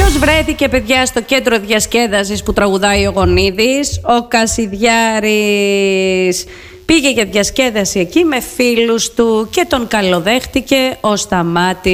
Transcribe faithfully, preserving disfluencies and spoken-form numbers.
Ποιος βρέθηκε, παιδιά, στο κέντρο διασκέδασης που τραγουδάει ο Γονίδης? Ο Κασιδιάρης. Πήγε για διασκέδαση εκεί με φίλους του και τον καλοδέχτηκε ο Σταμάτης.